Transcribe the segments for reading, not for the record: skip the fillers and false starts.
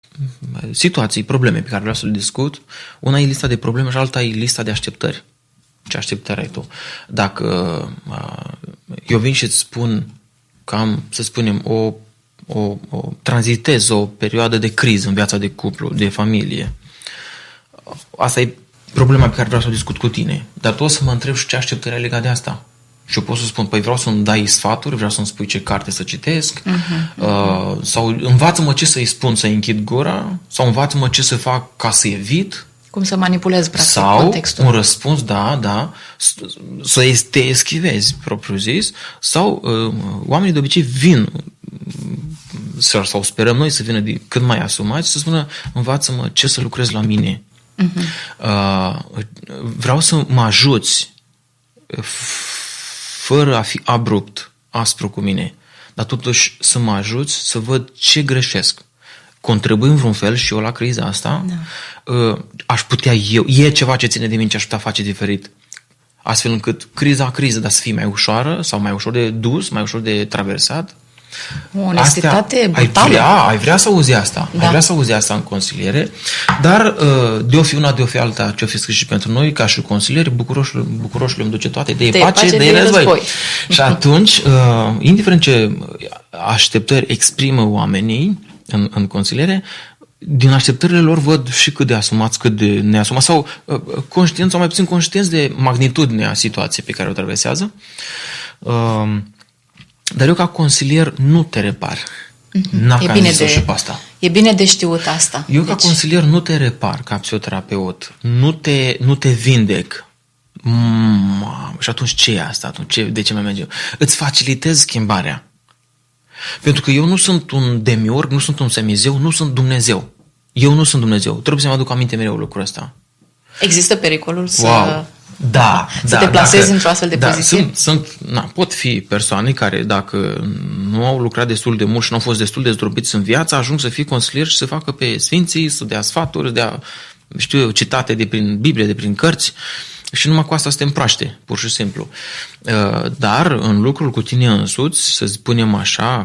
situații, probleme pe care vreau să le discut. Una e lista de probleme și alta e lista de așteptări. Ce așteptări ai tu? Dacă eu vin și îți spun că am, să spunem, tranzitez o perioadă de criză în viața de cuplu, de familie, asta e problema pe care vreau să o discut cu tine. Dar tu o să mă întreb și ce așteptări ai legat de asta. Și eu pot să spun, păi vreau să-mi dai sfaturi, vreau să-mi spui ce carte să citesc, sau învață-mă ce să-i spun să închid gura, sau învață-mă ce să fac ca să evit. Cum să manipulez, practic, sau contextul. Un răspuns, da, să te eschivezi, propriu zis, sau oamenii de obicei vin, sau sperăm noi să vină cât mai asumați, să spună, învață-mă ce să lucrez la mine. Vreau să mă ajuți fără a fi abrupt, aspru cu mine, dar totuși să mă ajuți să văd ce greșesc. Contribui în vreun fel și eu la criza asta, aș putea eu, e ceva ce ține de mine ce aș putea face diferit, astfel încât criză, dar să fie mai ușoară sau mai ușor de dus, mai ușor de traversat. O onestitate brutală. Ai vrea să auzi asta. Da. Ai vrea să auzi asta în consiliere, dar de o fi una, de o fi alta, ce o fi scris și pentru noi, ca și consilieri, bucuroșul îmi duce toate, de pace, de război. Și atunci, indiferent ce așteptări exprimă oamenii în consiliere, din așteptările lor văd și cât de asumați, cât de neasumați, sau conștienți, sau mai puțin conștienți de magnitudinea situației pe care o traversează. Dar eu ca consilier nu te repar. E bine de, și pe asta. E bine de știut asta. Eu ca consilier nu te repar ca psihoterapeut. Nu te vindec. Și atunci ce e asta? De ce mai merge? Îți facilitez schimbarea. Pentru că eu nu sunt un demiurg, nu sunt un semizeu, nu sunt Dumnezeu. Eu nu sunt Dumnezeu. Trebuie să mă aduc aminte mereu lucrul ăsta. Există pericolul să să te plasezi într-o astfel de poziție? Pot fi persoane care, dacă nu au lucrat destul de mult și nu au fost destul de zdrobiți în viață, ajung să fie consilieri și să facă pe sfinții, să dea sfaturi, să dea, citate de prin Biblie, de prin cărți, și numai cu asta să te împraște, pur și simplu. Dar în lucrul cu tine însuți, să spunem așa,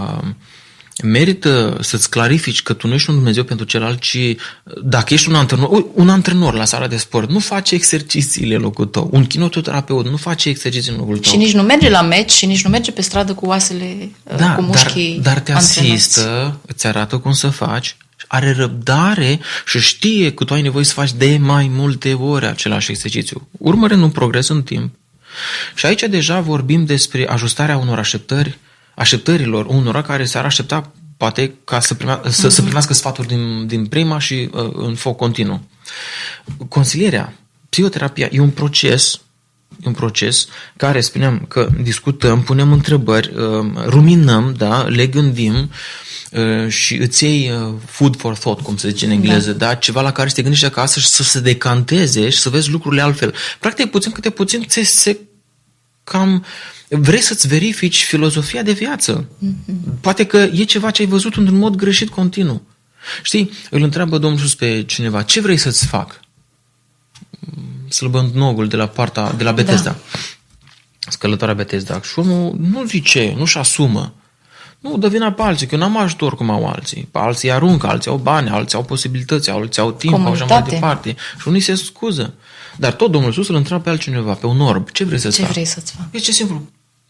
merită să-ți clarifici că tu nu ești un Dumnezeu pentru celălalt, ci dacă ești un antrenor la sala de sport, nu face exercițiile în locul tău. Un kinetoterapeut nu face exerciții în locul tău. Și nici nu merge la meci și nici nu merge pe stradă cu oasele, cu mușchii dar te asistă, îți arată cum să faci, are răbdare și știe că tu ai nevoie să faci de mai multe ori același exercițiu. Urmărând un progres în timp. Și aici deja vorbim despre ajustarea unor așteptărilor unora care s-ar aștepta poate ca să primească sfaturi din prima și în foc continuu. Consilierea, psihoterapia e un proces care, spuneam că discutăm, punem întrebări, ruminăm, le gândim și îți iei food for thought, cum se zice în engleză, ceva la care să te gândești acasă și să se decanteze și să vezi lucrurile altfel. Practic, puțin câte puțin cam vrei să-ți verifici filozofia de viață. Poate că e ceva ce ai văzut într-un mod greșit continuu. Știi, îl întreabă Domnul Iisus pe cineva, ce vrei să-ți fac? Slăbănogul de la Betesda. Scălătoarea Betesda. Și omul nu zice, nu-și asumă. Nu, dă vina pe alții, că eu n-am ajutor cum au alții. Pe alții aruncă, alții au bani, alții au posibilități, alții au timp, așa mai departe. Și unii se scuză. Dar tot Domnul Iisus îl întreabă pe altcineva, pe un orb. Ce vrei să-ți fac? E ce simplu.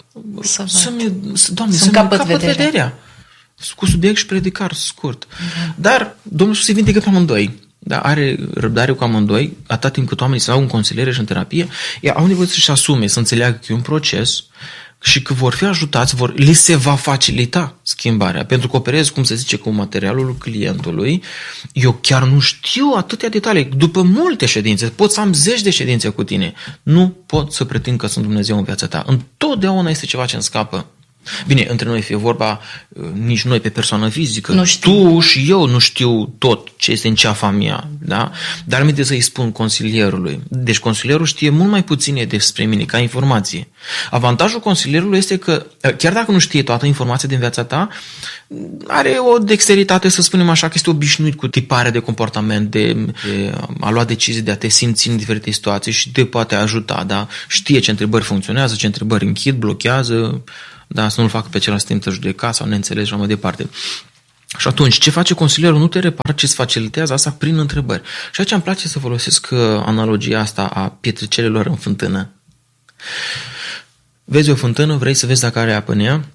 Să-mi capăt vederea. Cu subiect și predicar scurt. Dar Domnul Iisus se vindecă pe amândoi. Are răbdare cu amândoi, atât timp cât oamenii se au în consiliere și în terapie, au nevoie să-și asume, să înțeleagă că e un proces și că vor fi ajutați, li se va facilita schimbarea. Pentru că operez, cum se zice, cu materialul clientului, eu chiar nu știu atâtea detalii. După multe ședințe, pot să am 10 de ședințe cu tine. Nu pot să pretind că sunt Dumnezeu în viața ta. Întotdeauna este ceva ce îmi scapă. Bine, între noi fie vorba, nici noi pe persoană fizică, tu și eu nu știu tot ce este în ceafa mea, da? Dar mi-e să-i spun consilierului. Deci consilierul știe mult mai puține despre mine ca informație. Avantajul consilierului este că, chiar dacă nu știe toată informația din viața ta, are o dexteritate, să spunem așa, că este obișnuit cu tiparea de comportament, de a lua decizii, de a te simți în diferite situații și te poate ajuta, da? Știe ce întrebări funcționează, ce întrebări închid, blochează, să nu-l facă pe celălalt timp să judeca sau neînțeles și mai departe. Și atunci, ce face consilierul? Nu te repară, ci îți facilitează asta prin întrebări. Și aici îmi place să folosesc analogia asta a pietricelelor în fântână. Vezi o fântână, vrei să vezi dacă are apă în ea?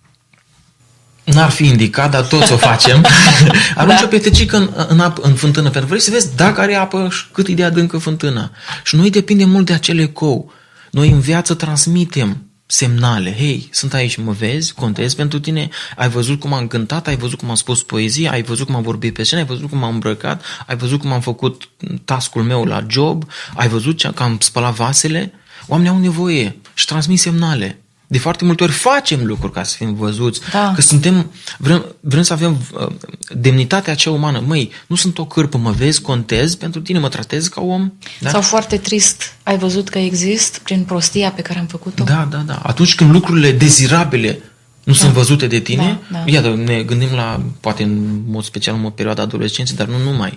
N-ar fi indicat, dar toți o facem. Arunci o pietricică în fântână, pentru că vrei să vezi dacă are apă și cât e de adâncă fântâna. Și noi depindem mult de acel ecou. Noi în viață transmitem semnale. Hei, sunt aici, mă vezi, contez pentru tine, ai văzut cum am cântat, ai văzut cum am spus poezie, ai văzut cum am vorbit pe scenă, ai văzut cum am îmbrăcat, ai văzut cum am făcut task-ul meu la job, ai văzut că am spălat vasele. Oamenii au nevoie și transmit semnale. De foarte multe ori facem lucruri ca să fim văzuți, Da. că vrem să avem demnitatea aceea umană. Măi, nu sunt o cârpă, mă vezi, contez pentru tine, mă tratez ca om. Da? Sau foarte trist, ai văzut că exist prin prostia pe care am făcut-o? Da. Atunci când lucrurile dezirabile nu sunt văzute de tine, Da. iată, ne gândim la, poate în mod special în perioada adolescenței, dar nu numai.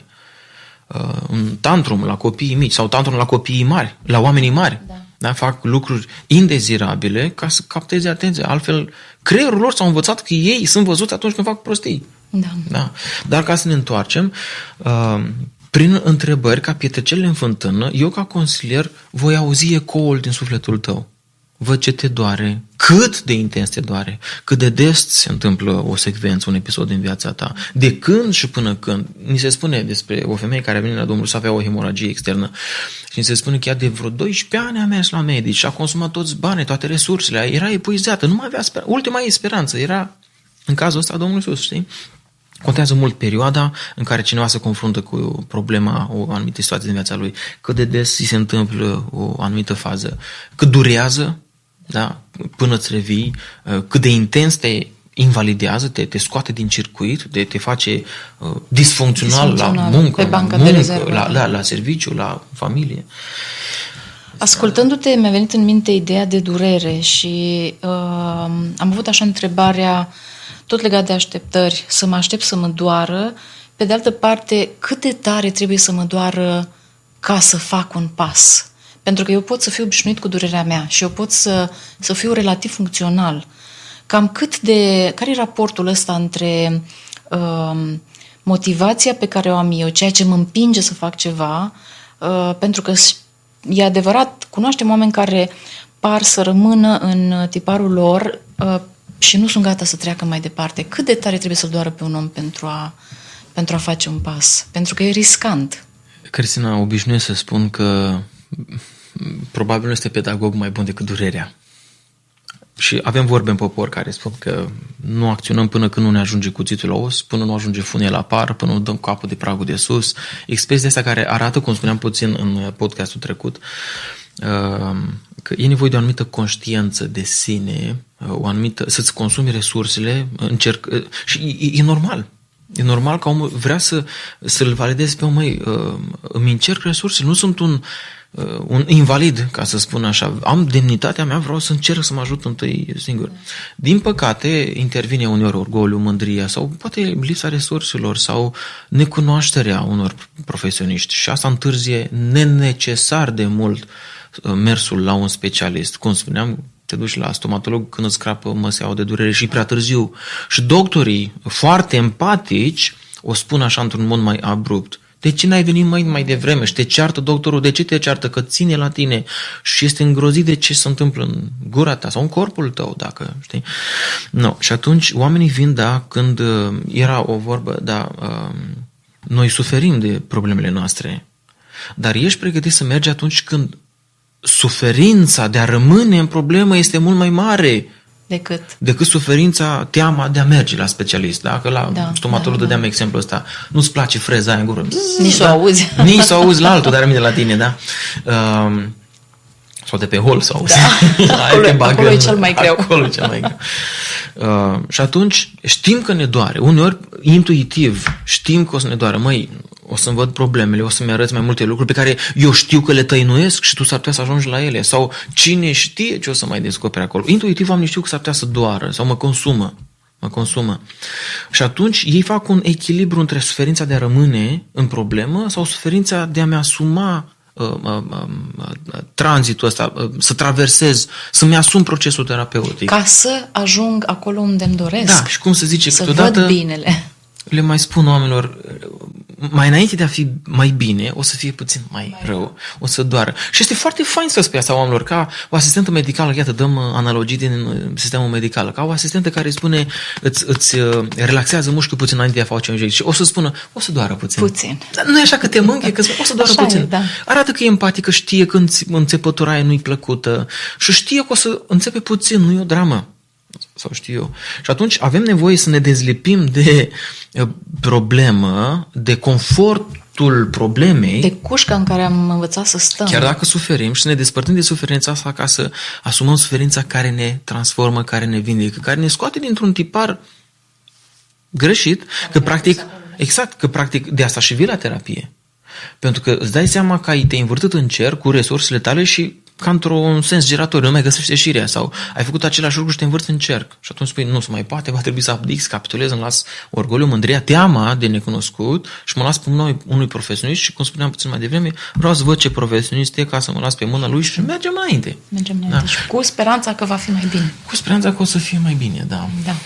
Un tantrum la copiii mici sau tantrum la copiii mari, la oamenii mari. Da, fac lucruri indezirabile ca să capteze atenția. Altfel, creierul lor s-a învățat că ei sunt văzuți atunci când fac prostii. Da. Dar ca să ne întoarcem, prin întrebări, ca pietrăcelele în fântână, eu ca consilier voi auzi ecoul din sufletul tău. Văd ce te doare, cât de intens te doare, cât de des se întâmplă o secvență, un episod din viața ta, de când și până când. Ni se spune despre o femeie care a venit la Domnul să avea o hemoragie externă și ni se spune că ea de vreo 12 ani a mers la medici și a consumat toți banii, toate resursele, era epuizată, nu mai avea speranță. Ultima ei speranță era, în cazul ăsta, Domnul Iisus, știi? Contează mult perioada în care cineva se confruntă cu problema, o anumită situație din viața lui, cât de des îi se întâmplă o anumită fază, cât durează, da? Până îți revii, cât de intens te invalidează, te scoate din circuit, te face disfuncțional la muncă, pe banca de rezervă. la serviciu, la familie. Ascultându-te, mi-a venit în minte ideea de durere și am avut așa întrebarea, tot legat de așteptări, să mă aștept să mă doară, pe de altă parte, cât de tare trebuie să mă doară ca să fac un pas? Pentru că eu pot să fiu obișnuit cu durerea mea și eu pot să fiu relativ funcțional. Care e raportul ăsta între motivația pe care o am eu, ceea ce mă împinge să fac ceva, pentru că e adevărat, cunoaștem oameni care par să rămână în tiparul lor și nu sunt gata să treacă mai departe. Cât de tare trebuie să-l doară pe un om pentru a face un pas? Pentru că e riscant. Cristina, obișnuiesc să spun că probabil nu este pedagog mai bun decât durerea. Și avem vorbe în popor care spun că nu acționăm până când nu ne ajunge cuțitul la os, până nu ajunge funii la par, până nu dăm capul de pragul de sus. Expresia asta care arată, cum spuneam puțin în podcastul trecut, că e nevoie de o anumită conștiință de sine, să-ți consumi resursele, și e normal. E normal că omul vrea să-l valideze pe om, îmi încerc resursele, nu sunt un invalid, ca să spun așa. Am demnitatea mea, vreau să încerc să mă ajut întâi singur. Din păcate, intervine uneori orgoliu, mândria sau poate lipsa resurselor sau necunoașterea unor profesioniști și asta întârzie nenecesar de mult mersul la un specialist. Cum spuneam, te duci la stomatolog când îți crapă măseaua de durere și prea târziu. Și doctorii, foarte empatici, o spun așa într-un mod mai abrupt. De ce n-ai venit mai devreme? Și te ceartă doctorul. De ce te ceartă? Că ține la tine și este îngrozit de ce se întâmplă în gura ta sau în corpul tău, dacă știi. No. Și atunci oamenii vin, când era o vorbă, noi suferim de problemele noastre, dar ești pregătit să mergi atunci când suferința de a rămâne în problemă este mult mai mare decât suferința, teama de a merge la specialist. Da? Că la stomatolog dădeam exemplul ăsta. Nu-ți place freza aia în gură. Nici să o auzi. Nici să o auzi la altul, dar rămâne la tine, da? Sau de pe hol să auzi. Acolo e cel mai greu. Acolo e cel mai greu. Și atunci știm că ne doare. Uneori, intuitiv, știm că o să ne doară. O să-mi văd problemele, o să-mi arăți mai multe lucruri pe care eu știu că le tăinuiesc și tu s-ar putea să ajungi la ele. Sau cine știe ce o să mai descoperi acolo. Intuitiv oamenii știu că s-ar putea să doară sau mă consumă. Și atunci ei fac un echilibru între suferința de a rămâne în problemă sau suferința de a-mi asuma tranzitul ăsta, să traversez, să-mi asum procesul terapeutic. Ca să ajung acolo unde îmi doresc. Da, și cum se zice să câteodată... văd binele. le mai spun oamenilor, mai înainte de a fi mai bine, o să fie puțin mai rău, o să doară. Și este foarte fain să spui asta oamenilor, ca o asistentă medicală, iată, dăm analogii din sistemul medical, ca o asistentă care spune, îți relaxează mușchiul puțin înainte de a face un injecție. Și o să spună, o să doară puțin. Puțin. Dar nu e așa că te mângâie, că o să doară așa puțin. E, da. Arată că e empatică, știe că înțepătura aia nu-i plăcută și știe că o să înțepe puțin, nu e o dramă. Sau știu eu. Și atunci avem nevoie să ne dezlipim de problemă, de confortul problemei. De cușca în care am învățat să stăm. Chiar dacă suferim și să ne despărtăm de suferința asta ca să asumăm suferința care ne transformă, care ne vindecă, care ne scoate dintr-un tipar greșit, că practic, exact, că practic de asta și vii la terapie. Pentru că îți dai seama că ai te învârtit în cer cu resursele tale și ca într-un sens giratoriu, nu mai găsești ieșirea sau ai făcut același lucru și te învârți în cerc. Și atunci spui, nu se mai poate, va trebui să abdic, să capitulez, îmi las orgoliu, mândria, teama de necunoscut și mă las pe unui profesionist și, cum spuneam puțin mai devreme, vreau să văd ce profesionist e ca să mă las pe mâna lui și mergem înainte. Mergem înainte. Da. Și cu speranța că va fi mai bine. Cu speranța că o să fie mai bine, da. Da.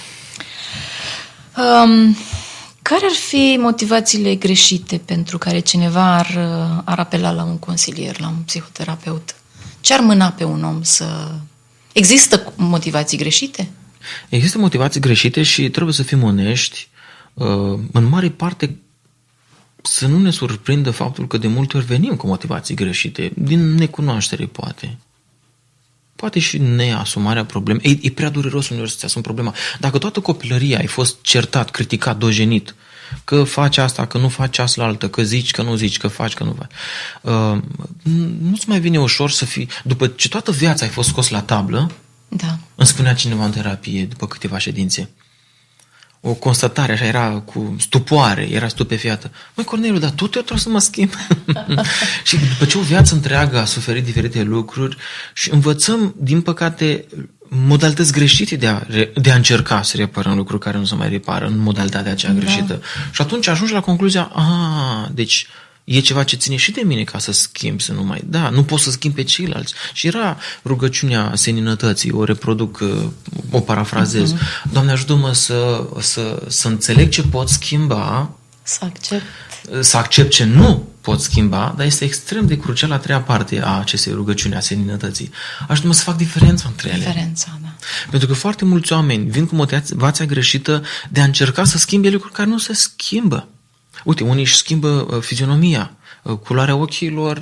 Care ar fi motivațiile greșite pentru care cineva ar apela la un consilier, la un psihoterapeut? Ce ar mâna pe un om să... Există motivații greșite? Există motivații greșite și trebuie să fim onești. În mare parte să nu ne surprindă faptul că de multe ori venim cu motivații greșite, din necunoaștere poate. Poate și neasumarea problemei. E prea dureros uneori să-ți asumi problema. Dacă toată copilăria ai fost certat, criticat, dojenit, că faci asta, că nu faci asta la altă, că zici, că nu zici, că faci, că nu faci. Nu-ți mai vine ușor să fii... După ce toată viața ai fost scos la tablă, da. Îmi spunea cineva în terapie, după câteva ședințe, o constatare, așa, era cu stupoare, era stupefiată. Măi, Corneliu, dar tot eu trebuie să mă schimb. Și după ce o viață întreagă a suferit diferite lucruri și învățăm, din păcate, modalități greșite de a încerca să reparăm lucruri care nu se mai repară în modalitatea aceea greșită. Și atunci ajungi la concluzia, deci e ceva ce ține și de mine ca să schimb, să nu mai... Da, nu pot să schimb pe ceilalți. Și era rugăciunea seninătății, o reproduc, o parafrazez. Doamne, ajută-mă să înțeleg ce pot schimba, să accept ce nu pot schimba, dar este extrem de crucial a treia parte a acestei rugăciuni, a seninătății. Ajută-mă să fac diferența între ele. Diferența, da. Pentru că foarte mulți oameni vin cu motivația greșită de a încerca să schimbe lucruri care nu se schimbă. Uite, unii își schimbă fizionomia, culoarea ochilor,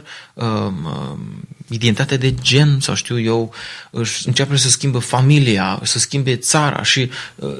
identitatea de gen, sau știu eu, își începe să schimbă familia, să schimbe țara și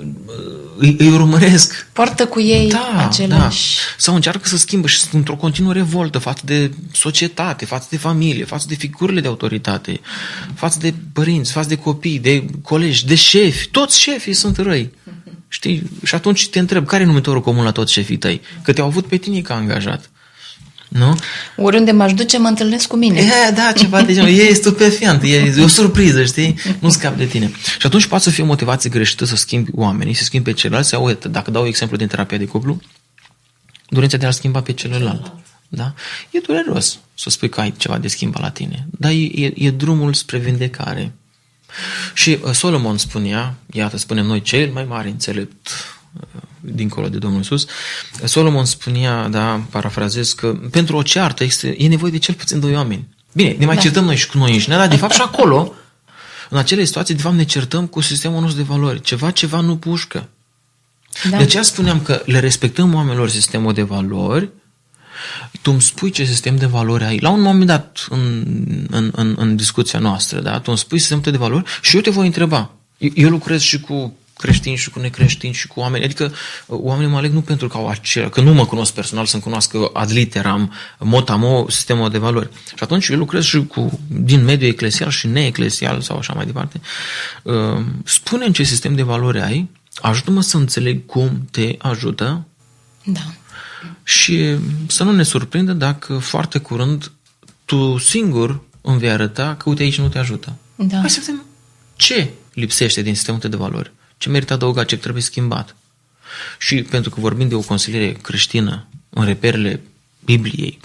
îi urmăresc. Poartă cu ei aceleași... Da. Sau încearcă să schimbă și sunt într-o continuă revoltă față de societate, față de familie, față de figurile de autoritate, față de părinți, față de copii, de colegi, de șefi. Toți șefii sunt răi. Știi? Și atunci te întreb, care e numitorul comun la toți șefii tăi? Că te-au avut pe tine ca angajat. Nu? Oriunde m-aș duce, mă întâlnesc cu mine. Da, ceva de genul. E stupefiant, e o surpriză, știi? Nu scap de tine. Și atunci poate să fie o motivație greșită să schimbi oamenii, să schimbi pe ceilalți. Sau, uite, dacă dau exemplu din terapia de cuplu, dorința de a-l schimba pe celălalt. Da? E dureros să spui că ai ceva de schimbat la tine. Dar e drumul spre vindecare. Și Solomon spunea, iată, spunem noi, cel mai mare înțelept dincolo de Domnul Iisus, Solomon spunea, da, parafrazez, că pentru o ceartă e nevoie de cel puțin 2 oameni. Bine, ne mai certăm noi și cu noi înșine, dar de fapt și acolo, în acele situații, de fapt ne certăm cu sistemul nostru de valori. Ceva nu pușcă. Da. De aceea spuneam că le respectăm oamenilor sistemul de valori. Tu îmi spui ce sistem de valori ai. La un moment dat în discuția noastră, da? Tu îmi spui sistemul de valori și eu te voi întreba. Eu lucrez și cu creștini și cu necreștini și cu oameni. Adică oamenii mă aleg nu pentru că au acela, că nu mă cunosc personal, să-mi cunoască ad literam, mot-a-mo, sistemul de valori. Și atunci eu lucrez și din mediul eclesial și neeclesial sau așa mai departe. Spune-mi ce sistem de valori ai, ajută-mă să înțeleg cum te ajută. Da. Și să nu ne surprindă dacă foarte curând tu singur îmi vei arăta că uite aici nu te ajută. Da. Hai să vedem ce lipsește din sistemul de valori, ce merită adăugat, ce trebuie schimbat. Și pentru că vorbim de o consiliere creștină în reperele Bibliei,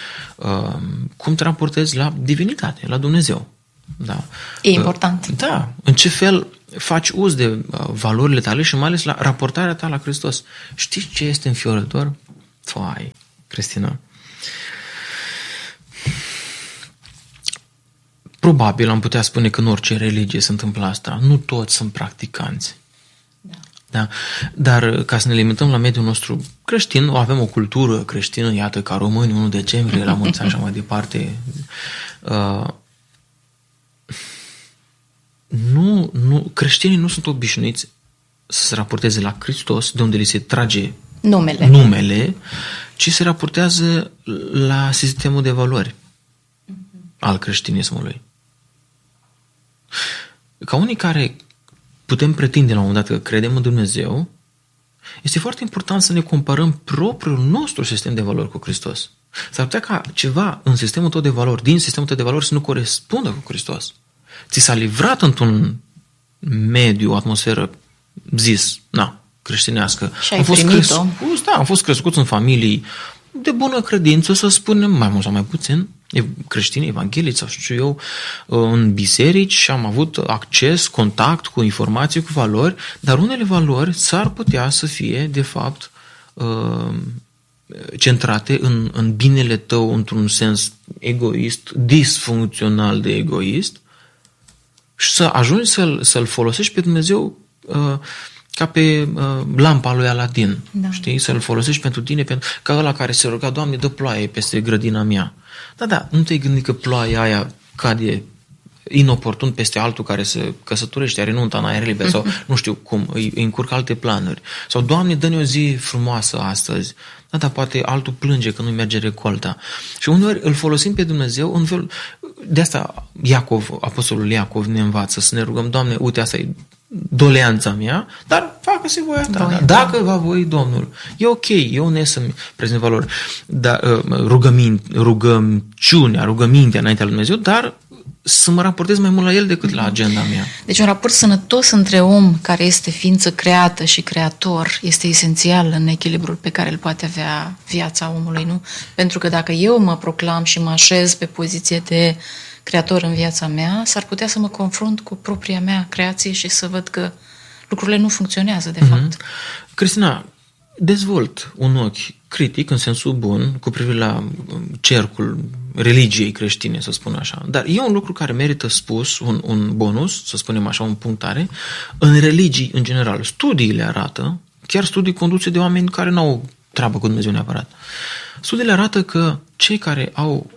cum te raportezi la divinitate, la Dumnezeu. Da. E important. Da. În ce fel faci uz de valorile tale și mai ales la raportarea ta la Hristos. Știi ce este înfiorător? Fai, Cristina. Probabil am putea spune că în orice religie se întâmplă asta. Nu toți sunt practicanți. Da? Dar ca să ne limităm la mediul nostru creștin, avem o cultură creștină, iată, ca români, 1 decembrie, la mulți ani și mai departe. Creștinii nu sunt obișnuiți să se raporteze la Hristos, de unde li se trage numele, ci se raportează la sistemul de valori al creștinismului. Ca unii care putem pretinde la un moment dat că credem în Dumnezeu, este foarte important să ne comparăm propriul nostru sistem de valori cu Hristos. S-ar putea ca ceva în sistemul tău de valori, din sistemul tău de valori, să nu corespundă cu Hristos. Ți s-a livrat într-un mediu, atmosferă, creștinească. Și ai primit-o. Am fost crescuți în familii de bună credință, să spunem, mai mult sau mai puțin, creștini, evanghelici sau știu eu, în biserici și am avut acces, contact cu informații, cu valori, dar unele valori s-ar putea să fie, de fapt, centrate în binele tău într-un sens egoist, disfuncțional de egoist, și să ajungi să-L folosești pe Dumnezeu ca pe lampa lui Aladin. Da. Știi? Să-L folosești pentru tine, ca ăla care se ruga, Doamne, dă ploaie peste grădina mea. Da, nu te-ai gândit că ploaia aia cade inoportun peste altul care se căsătorește, are nunta în aer liber sau nu știu cum, îi încurcă alte planuri. Sau, Doamne, dă-ne o zi frumoasă astăzi. Da, poate altul plânge că nu merge recolta. Și uneori îl folosim pe Dumnezeu în fel. De asta apostolul Iacov ne învață să ne rugăm, Doamne, uite, asta e doleanța mea, dar facă-se voia ta. Dacă va voi Domnul, e ok, e onest să-mi prezint valori. Rugăciunea, rugămintea înaintea lui Dumnezeu, dar să mă raportez mai mult la el decât la agenda mea. Deci un raport sănătos între om care este ființă creată și creator este esențial în echilibrul pe care îl poate avea viața omului, nu? Pentru că dacă eu mă proclam și mă așez pe poziție de creator în viața mea, s-ar putea să mă confrunt cu propria mea creație și să văd că lucrurile nu funcționează, de fapt. Cristina, dezvolt un ochi critic, în sensul bun, cu privire la cercul religiei creștine, să spun așa. Dar e un lucru care merită spus, un bonus, să spunem așa, un punctare. În religii, în general, studiile arată, chiar studii conduse de oameni care nu au treabă cu Dumnezeu neapărat, studiile arată că cei care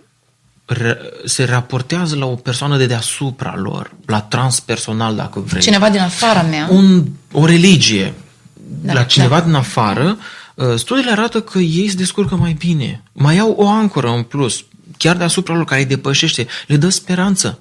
se raportează la o persoană de deasupra lor, la transpersonal, dacă vrei. Cineva din afara mea. O religie. La cineva din afară, studiile arată că ei se descurcă mai bine. Mai au o ancoră în plus, chiar deasupra lor, care îi depășește, le dă speranță.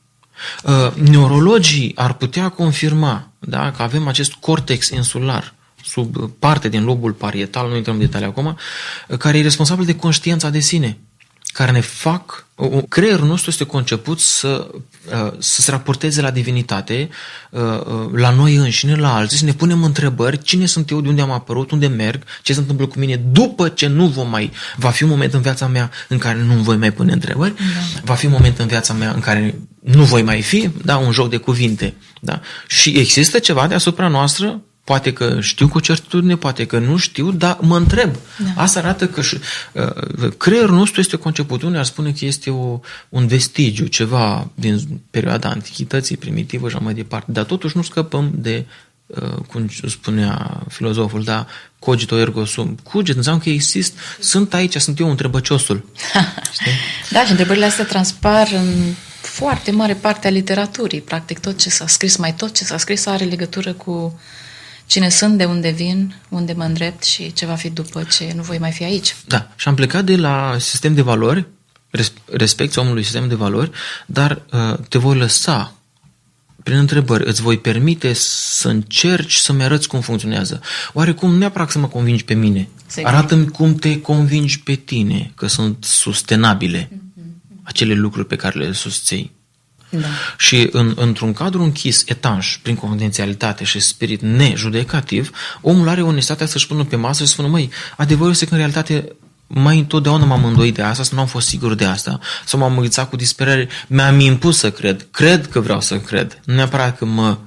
Neurologii ar putea confirma, da, că avem acest cortex insular, sub parte din lobul parietal, nu intrăm în detalii acum, care e responsabil de conștiința de sine, care ne fac. Creierul nostru este conceput să se raporteze la divinitate, la noi înșine, la alții, să ne punem întrebări: cine sunt eu, de unde am apărut, unde merg, ce se întâmplă cu mine după ce va fi un moment în viața mea în care nu voi mai pune întrebări, va fi un moment în viața mea în care nu voi mai fi, un joc de cuvinte. Da? Și există ceva deasupra noastră. Poate că știu cu certitudine, poate că nu știu, dar mă întreb. Da. Asta arată că creierul nostru este conceput. Unii ar spune că este un vestigiu, ceva din perioada antichității, primitivă și mai departe. Dar totuși nu scăpăm de, cum spunea filozoful, cogito ergo sum. Cuget înseamnă că sunt aici, sunt eu întrebăciosul. Știi? Da, și întrebările astea transpar în foarte mare parte a literaturii. Practic tot ce s-a scris are legătură cu cine sunt, de unde vin, unde mă îndrept și ce va fi după ce nu voi mai fi aici. Da, și am plecat de la sistem de valori, respecti omului sistem de valori, dar te voi lăsa prin întrebări, îți voi permite să încerci să-mi arăți cum funcționează. Oarecum, neapărat să mă convingi pe mine. Arată-mi cum te convingi pe tine, că sunt sustenabile acele lucruri pe care le susții. Da. Și într-un cadru închis, etanș, prin confidențialitate și spirit nejudecativ, omul are onestatea să-și pună pe masă și să spună: măi, adevărul este că în realitate mai întotdeauna m-am îndoit de asta, sau nu am fost sigur de asta, sau m-am înghițat cu disperare, mi-am impus să cred că vreau să cred, nu neapărat că mă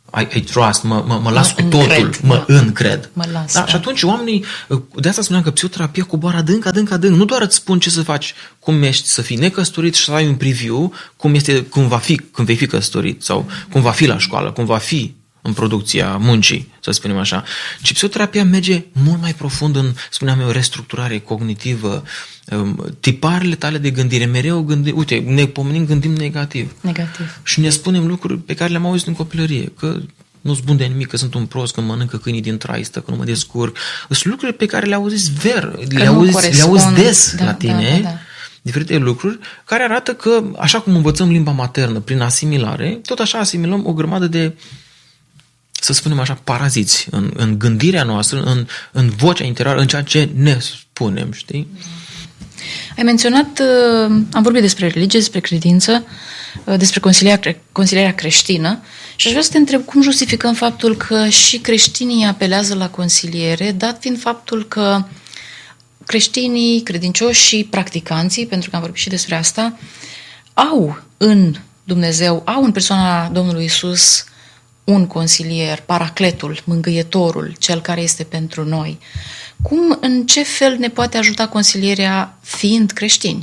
I trust, mă las cu încred, totul, mă încred. Mă las, da? Și atunci oamenii, de asta spuneam că psihoterapia coboară adânc. Nu doar îți spun ce să faci, cum ești să fii necăsătorit și să ai un preview, cum vei fi căsătorit sau cum va fi la școală, cum va fi în producția muncii, să spunem așa. Ci psihoterapia merge mult mai profund în, spuneam eu, restructurare cognitivă, tiparele tale de gândire, mereu gândim, uite, ne pomenim, gândim negativ. Și ne spunem lucruri pe care le-am auzit în copilărie, că nu-s bun de nimic, că sunt un prost, că mănâncă câinii din traistă, că nu mă descurc. Sunt lucruri pe care le auzi le auzi des la tine, da. Diferite lucruri care arată că, așa cum învățăm limba maternă prin asimilare, tot așa asimilăm o grămadă de, să spunem așa, paraziți în gândirea noastră, în vocea interioară, în ceea ce ne spunem, știi? Ai menționat, am vorbit despre religie, despre credință, despre consilierea creștină și aș vrea să te întreb cum justificăm faptul că și creștinii apelează la consiliere, dat fiind faptul că creștinii, credincioși și practicanții, pentru că am vorbit și despre asta, au în Dumnezeu, au în persoana Domnului Iisus un consilier, paracletul, mângâietorul, cel care este pentru noi. În ce fel ne poate ajuta consilierea fiind creștini?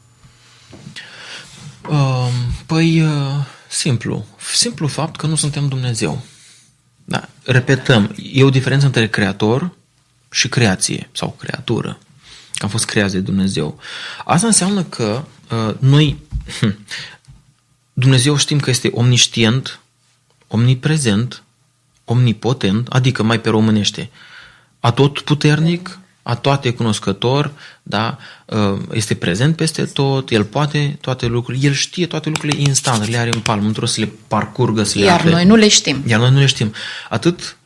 Simplu fapt că nu suntem Dumnezeu. Da, repetăm, e o diferență între creator și creație sau creatură. Că am fost creați de Dumnezeu. Asta înseamnă că Dumnezeu știm că este omniștient, omniprezent, omnipotent, adică mai pe românește, atotputernic, atoate cunoscător, da? Este prezent peste tot, El poate toate lucrurile, El știe toate lucrurile instant, le are în palmă, într-o să le parcurgă, să le afle. Noi nu le știm. Iar noi nu le știm. Atât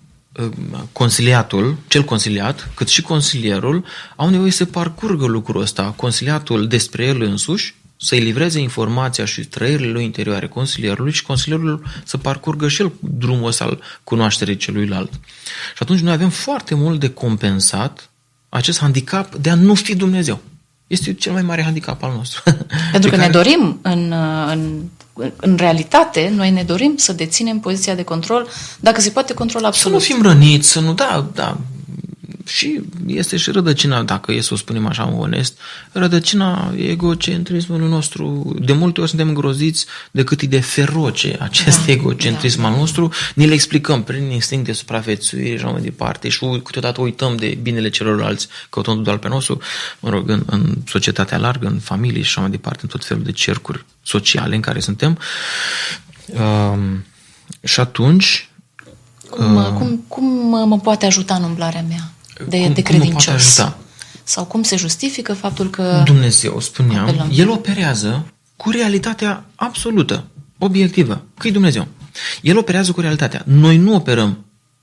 cel consiliat, cât și consilierul au nevoie să parcurgă lucrul ăsta, consiliatul despre el însuși, să-i livreze informația și trăirile lui interioare consilierului și consilierul să parcurgă și el drumul ăsta al cunoașterii celuilalt. Și atunci noi avem foarte mult de compensat acest handicap de a nu fi Dumnezeu. Este cel mai mare handicap al nostru. Pentru că ne dorim, în realitate, noi ne dorim să deținem poziția de control, dacă se poate control absolut. Să nu fim răniți, să nu, da. Și este și rădăcina, dacă e să o spunem așa onest, rădăcina egocentrismului nostru. De multe ori suntem îngroziți de cât e de feroce acest egocentrism al nostru. Ni le explicăm prin instinct de supraviețuire și așa mai departe și câteodată uităm de binele celorlalți căutând doar pe nostru, în societatea largă, în familie și așa mai departe, în tot felul de cercuri sociale în care suntem. Și atunci... Cum mă poate ajuta în umblarea mea de credincios? Sau cum se justifică faptul că... Dumnezeu, spuneam, El operează cu realitatea absolută, obiectivă, că e Dumnezeu. El operează cu realitatea. Noi nu operăm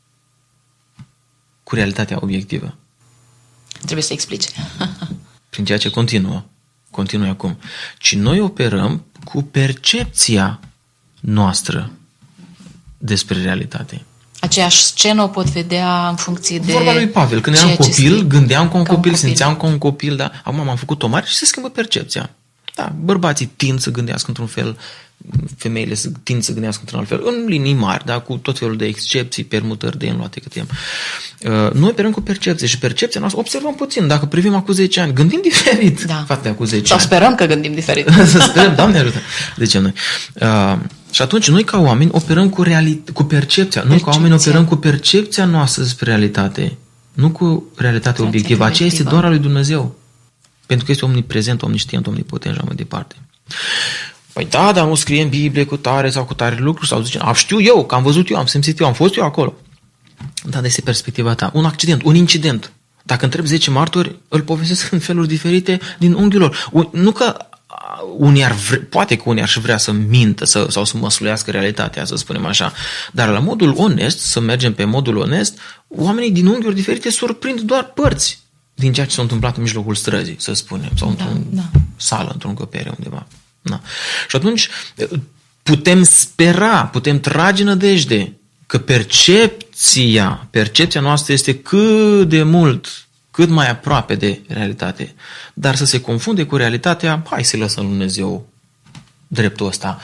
cu realitatea obiectivă. Trebuie să explice. Prin ceea ce continui acum. Ci noi operăm cu percepția noastră despre realitate. Aceeași scenă o pot vedea în funcție de... Vorba lui Pavel, când eram copil, gândeam ca un copil, simțeam ca un copil, da? Acum m-am făcut-o mare și se schimbă percepția. Da, bărbații tind să gândească într-un fel, femeile tind să gândească într-un alt fel, în linii mari, da? Cu tot felul de excepții, permutări de înluate cât timp. Noi operăm cu percepție și percepția noastră, observăm puțin, dacă privim acum 10 ani, gândim diferit față de acum 10 ani. Sau sperăm că gândim diferit. Să sperăm, Doamne ajută. Zicem noi. Și atunci noi ca oameni operăm cu percepția. Noi ca oameni operăm cu percepția noastră despre realitate, nu cu realitatea obiectivă. Aceea este doar a lui Dumnezeu. Pentru că este omniprezent, omniștient, omnipotent și așa mai departe. Păi da, dar nu scrie în Biblie cu tare sau cu tare lucruri sau zice, știu eu, că am văzut eu, am simțit eu, am fost eu acolo. Da, este perspectiva ta. Un accident, un incident. Dacă întreb 10 martori, îl povestesc în feluri diferite din unghiul lor. Nu că poate că unii ar vrea să mintă sau să măsluiască realitatea, să spunem așa, dar la modul onest, să mergem pe modul onest, oamenii din unghiuri diferite surprind doar părți din ceea ce s-a întâmplat în mijlocul străzii, să spunem, sau într-o sală, într-o încăpere undeva. Da. Și atunci putem spera, putem trage nădejde că percepția noastră este cât mai aproape de realitate. Dar să se confunde cu realitatea, hai să lăsăm Dumnezeu dreptul ăsta.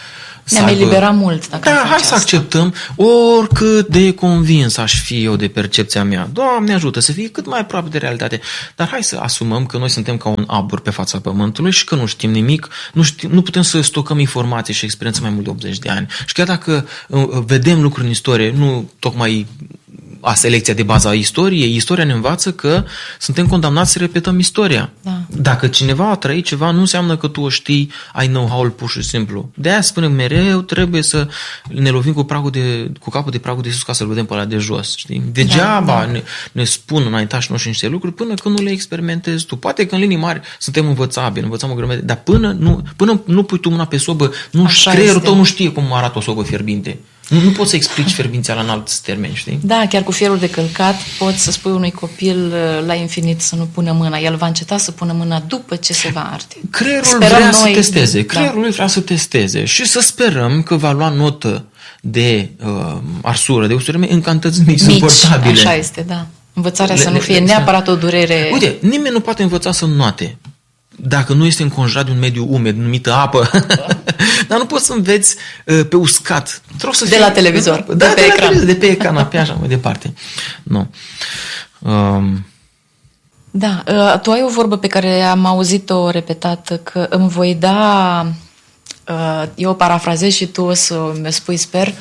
Ne-am eliberat mult dacă am face hai să asta. acceptăm oricât de convins aș fi eu de percepția mea. Doamne ajută să fie cât mai aproape de realitate. Dar hai să asumăm că noi suntem ca un abur pe fața pământului și că nu știm nimic, nu putem să stocăm informații și experiență mai mult de 80 de ani. Și chiar dacă vedem lucruri în istorie, nu tocmai selecția de bază a istoriei, istoria ne învață că suntem condamnați să repetăm istoria. Da. Dacă cineva a trăit ceva, nu înseamnă că tu o știi, ai know-how-ul pur și simplu. De-aia spunem mereu, trebuie să ne lovim cu capul de pragul de sus ca să-l vedem pe ăla de jos. Știi? Degeaba ne spun înaintașii noștri niște lucruri până când nu le experimentezi tu. Poate că în linii mari suntem învățabili, învățăm o grămadă, dar până nu pui tu mâna pe sobă, creierul tău nu știe cum arată o sobă fierbinte. Nu poți să explici fierbințeala în alți termeni, știi? Da, chiar cu fierul de călcat poți să spui unui copil la infinit să nu pună mâna. El va înceta să pună mâna după ce se va arde. Creierul vrea să testeze. Creierul lui vrea să testeze și să sperăm că va lua notă de arsură, de usurime în cantități mici, suportabile. Așa este, da. Învățarea să nu fie neapărat o durere... Uite, nimeni nu poate învăța să înnoate dacă nu este înconjurat de un mediu umed, numită apă. Dar nu poți să înveți pe uscat. De la televizor, de pe ecran. De pe ecran, pe așa mai departe. Nu. Da, tu ai o vorbă pe care am auzit-o repetată, că îmi voi da, eu o parafrazez și tu o să mi spui, sper,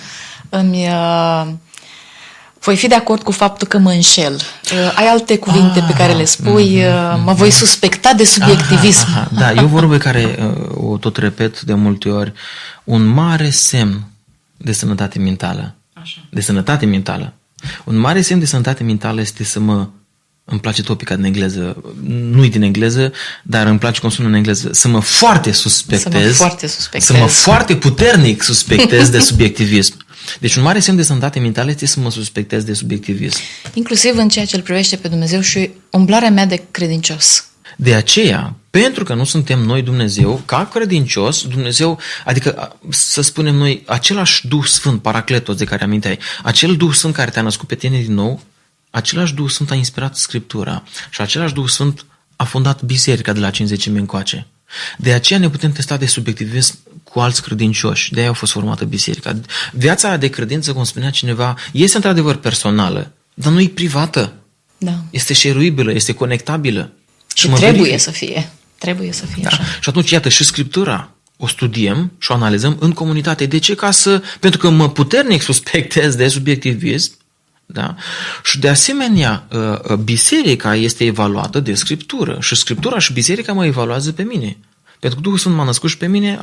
voi fi de acord cu faptul că mă înșel. Ai alte cuvinte pe care le spui, mă voi suspecta de subiectivism. Da, e o vorbă care o tot repet de multe ori. Un mare semn de sănătate mentală. Așa. De sănătate mentală. Un mare semn de sănătate mentală este îmi place topica din engleză, nu-i din engleză, dar îmi place cum sună în engleză, să mă foarte suspectez, să mă foarte puternic suspectez de subiectivism. Deci un mare semn de sănătate mentală este să mă suspectez de subiectivism. Inclusiv în ceea ce îl privește pe Dumnezeu și umblarea mea de credincios. De aceea, pentru că nu suntem noi Dumnezeu, ca credincios, Dumnezeu, adică să spunem noi, același Duh Sfânt, Paracletos de care aminteai, acel Duh Sfânt care te-a născut pe tine din nou, același Duh Sfânt a inspirat Scriptura și același Duh Sfânt a fondat biserica de la 50 încoace. De aceea ne putem testa de subiectivism cu alți credincioși. De aia a fost formată biserica. Viața de credință, cum spunea cineva, este într-adevăr personală, dar nu e privată. Da. Este share-uibilă, este conectabilă. Și trebuie să fie. Trebuie să fie așa. Și atunci, iată, și Scriptura o studiem și o analizăm în comunitate. De ce? Pentru că mă puternic suspectez de subiectivism. Da? Și de asemenea, biserica este evaluată de Scriptură și Scriptura și biserica mă evaluează pe mine. Pentru că Duhul Sfânt m-a născut și pe mine,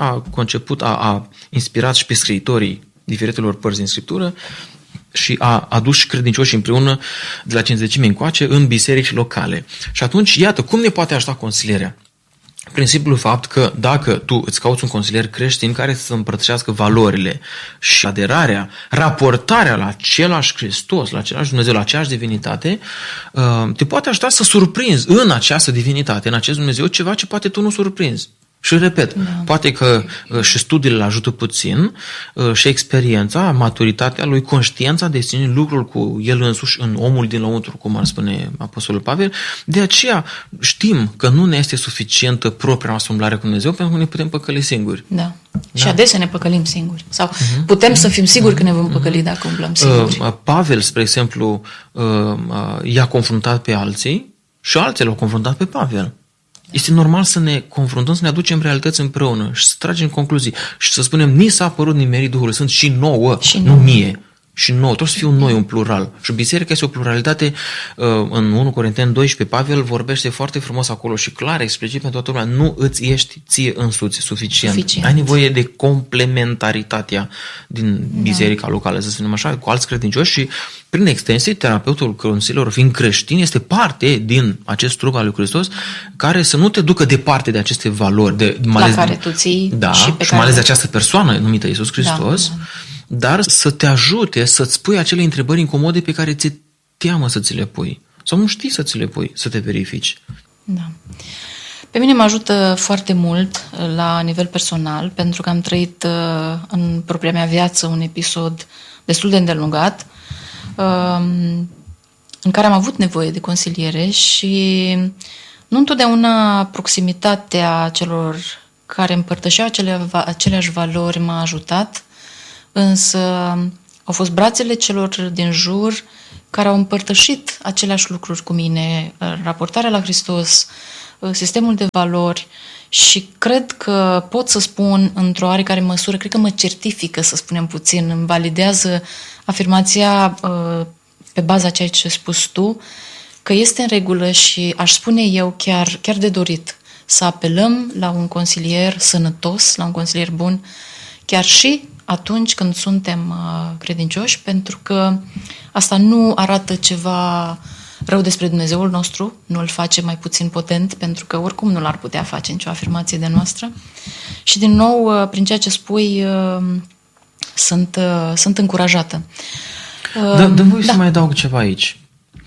a inspirat și pe scriitorii diferitelor părți din Scriptură și a adus și credincioși împreună de la 50 încoace în biserici locale. Și atunci, iată, cum ne poate ajuta consilierea? Prin simplul fapt că dacă tu îți cauți un consilier creștin care să împărtășească valorile și aderarea, raportarea la același Hristos, la același Dumnezeu, la aceeași divinitate, te poate ajuta să surprinzi în această divinitate, în acest Dumnezeu, ceva ce poate tu nu surprinzi. Și repet, poate că și studiile îl ajută puțin, și experiența, maturitatea lui, conștiința de sine, lucrul cu el însuși în omul din lăuntru, cum ar spune Apostolul Pavel. De aceea știm că nu ne este suficientă propria noastră umblare cu Dumnezeu, pentru că ne putem păcăli singuri. Da. Și adesea ne păcălim singuri. Sau putem să fim siguri că ne vom păcăli dacă umblăm singuri. Pavel, spre exemplu, i-a confruntat pe alții și alții l-au confruntat pe Pavel. Este normal să ne confruntăm, să ne aducem realități împreună și să tragem concluzii și să spunem, ni s-a părut nimerit Duhului Sfânt și nouă, nu mie. Și nouă, trebuie să fie un noi, un plural. Și biserica este o pluralitate. În 1 Corinteni 12, Pavel vorbește foarte frumos acolo și clar, explicit pentru toată lumea, nu îți ești ție însuți suficient. Ai nevoie de complementaritatea din biserica locală, să spunem așa, cu alți credincioși și prin extensie, terapeutul consilierul, fiind creștin, este parte din acest trup al lui Hristos care să nu te ducă departe de aceste valori. La care tu ții și mai ales de această persoană numită Iisus Hristos, dar să te ajute să-ți pui acele întrebări incomode pe care ți-e teamă să ți le pui. Sau nu știi să ți le pui, să te verifici. Da. Pe mine mă ajută foarte mult la nivel personal, pentru că am trăit în propria mea viață un episod destul de îndelungat, în care am avut nevoie de consiliere și nu întotdeauna proximitatea celor care împărtășeau aceleași valori m-a ajutat, însă au fost brațele celor din jur care au împărtășit aceleași lucruri cu mine, raportarea la Hristos, sistemul de valori, și cred că pot să spun într-o oarecare măsură, cred că mă certifică, să spunem puțin, îmi validează afirmația pe baza ceea ce ai spus tu, că este în regulă și aș spune eu chiar de dorit să apelăm la un consilier sănătos, la un consilier bun, chiar și atunci când suntem credincioși, pentru că asta nu arată ceva rău despre Dumnezeul nostru, nu îl face mai puțin potent, pentru că oricum nu l-ar putea face nicio afirmație de noastră. Și din nou, prin ceea ce spui, sunt încurajată. Dă-mi voi să mai adaug ceva aici.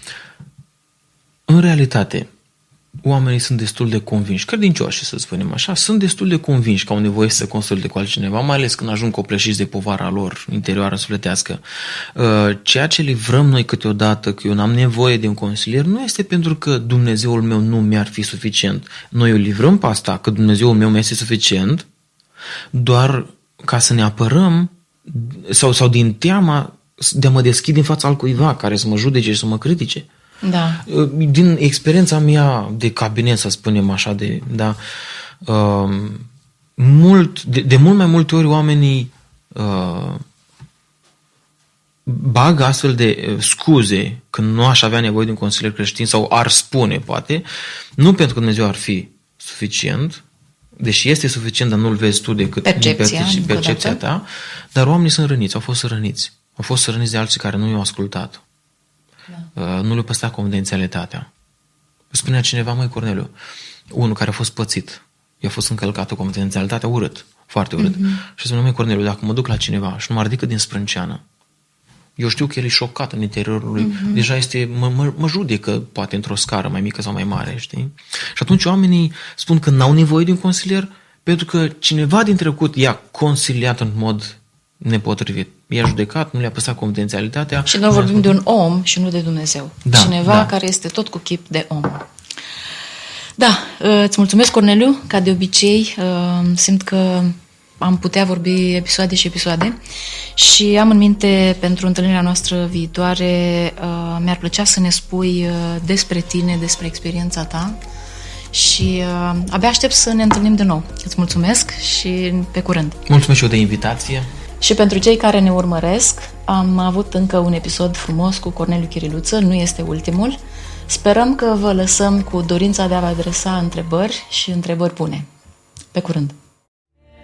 În realitate, oamenii sunt destul de convinși, credincioși, să spunem așa, sunt destul de convinși că au nevoie să se consulte cu altcineva, mai ales când ajung copleșiți de povara lor interioară sufletească. Ceea ce livrăm noi câteodată, că eu n-am nevoie de un consilier, nu este pentru că Dumnezeul meu nu mi-ar fi suficient. Noi o livrăm pe asta, că Dumnezeul meu mi-este suficient, doar ca să ne apărăm sau din teama de a mă deschide în fața altcuiva care să mă judece și să mă critique. Da. Din experiența mea de cabinet, să spunem așa, de mult mai multe ori oamenii bagă astfel de scuze când nu aș avea nevoie de un consilier creștin sau ar spune, poate, nu pentru că Dumnezeu ar fi suficient, deși este suficient, dar nu-l vezi tu decât percepția ta, dar oamenii sunt răniți, au fost răniți. Au fost răniți de alții care nu i-au ascultat. Da. Nu le-a păstrat confidențialitatea. Spunea cineva, măi Corneliu, unul care a fost pățit, i-a fost încălcată confidențialitatea, urât, foarte urât. Și spunea, măi Corneliu, dacă mă duc la cineva și nu mă ridică din sprânceană, eu știu că el e șocat în interiorul lui, deja mă judecă, poate într-o scară mai mică sau mai mare, știi? Și atunci oamenii spun că n-au nevoie de un consilier pentru că cineva din trecut i-a consiliat în mod nepotrivit. I-a judecat, nu le-a păstrat confidențialitatea. Și noi vorbim de un om și nu de Dumnezeu. Cineva care este tot cu chip de om. Da, îți mulțumesc, Corneliu, ca de obicei. Simt că am putea vorbi episoade și episoade și am în minte pentru întâlnirea noastră viitoare, mi-ar plăcea să ne spui despre tine, despre experiența ta și abia aștept să ne întâlnim de nou. Îți mulțumesc și pe curând. Mulțumesc și eu de invitație. Și pentru cei care ne urmăresc, am avut încă un episod frumos cu Corneliu Chiriluță, nu este ultimul. Sperăm că vă lăsăm cu dorința de a vă adresa întrebări și întrebări bune. Pe curând!